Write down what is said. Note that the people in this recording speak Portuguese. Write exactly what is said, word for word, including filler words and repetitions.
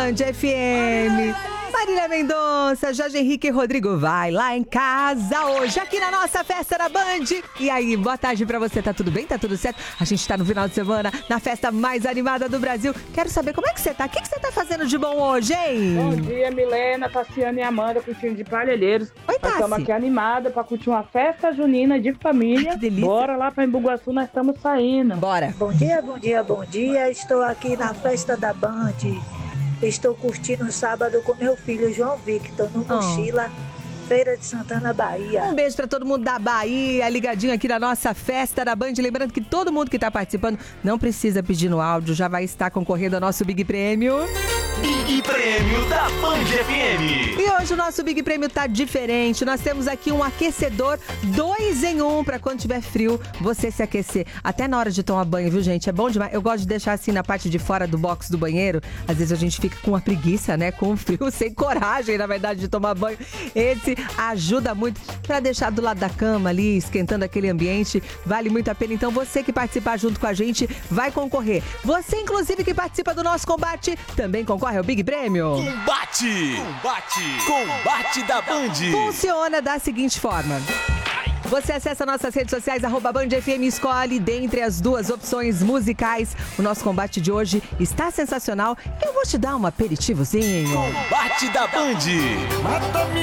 Band F M. Marília Mendonça, Jorge Henrique e Rodrigo vai lá em casa hoje, aqui na nossa festa da Band. E aí, boa tarde pra você, tá tudo bem? Tá tudo certo? A gente tá no final de semana, na festa mais animada do Brasil. Quero saber como é que você tá, o que, que você tá fazendo de bom hoje, hein? Bom dia, Milena, Tassiana e Amanda, curtindo de Parelheiros. Oi, Nós estamos Tassi. aqui animadas pra curtir uma festa junina de família. Ai, que delícia. Bora lá pra Embu-Guaçu, nós estamos saindo. Bora. Bom dia, bom dia, bom dia. Estou aqui na festa da Band. Estou curtindo o sábado com meu filho João Victor no Oh. Mochila, Feira de Santana, Bahia. Um beijo pra todo mundo da Bahia, ligadinho aqui na nossa festa da Band. Lembrando que todo mundo que tá participando não precisa pedir no áudio, já vai estar concorrendo ao nosso Big Prêmio. Big Prêmio da Band F M. E hoje o nosso Big Prêmio tá diferente. Nós temos aqui um aquecedor dois em um pra quando tiver frio você se aquecer. Até na hora de tomar banho, viu, gente? É bom demais. Eu gosto de deixar assim na parte de fora do box do banheiro. Às vezes a gente fica com uma preguiça, né? Com frio, sem coragem, na verdade, de tomar banho. Esse ajuda muito pra deixar do lado da cama ali, esquentando aquele ambiente. Vale muito a pena. Então você que participar junto com a gente vai concorrer. Você, inclusive, que participa do nosso combate, também concorre ao Big Prêmio. Combate! Combate! Combate da Band! Funciona da seguinte forma. Você acessa nossas redes sociais, arroba Band F M, escolhe dentre as duas opções musicais. O nosso combate de hoje está sensacional. Eu vou te dar um aperitivozinho. Combate da Band!